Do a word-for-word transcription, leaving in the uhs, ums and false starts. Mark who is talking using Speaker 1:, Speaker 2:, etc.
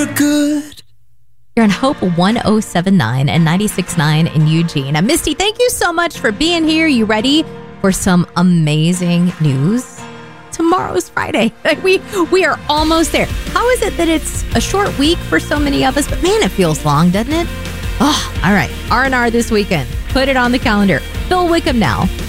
Speaker 1: feel good.
Speaker 2: You're on Hope one oh seven point nine and ninety-six point nine in Eugene. And Misty, thank you so much for being here. You ready for some amazing news? Tomorrow's Friday. We we are almost there. How is it that it's a short week for so many of us? But man, it feels long, doesn't it? Oh, all right. R and R this weekend. Put it on the calendar. Phil Wickham now.